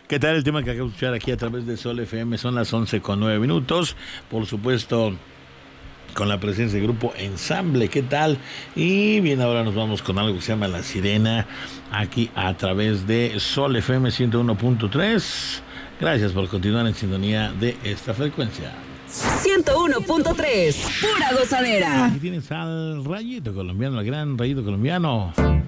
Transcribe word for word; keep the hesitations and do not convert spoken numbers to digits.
¿Qué tal el tema que acabo de escuchar aquí a través de Sol F M? Son las once con nueve minutos. Por supuesto, con la presencia del grupo Ensamble. ¿Qué tal? Y bien, ahora nos vamos con algo que se llama La Sirena, aquí a través de Sol F M ciento uno punto tres. Gracias por continuar en sintonía de esta frecuencia. ciento uno punto tres, pura gozadera. Aquí tienes al Rayito Colombiano, al gran Rayito Colombiano.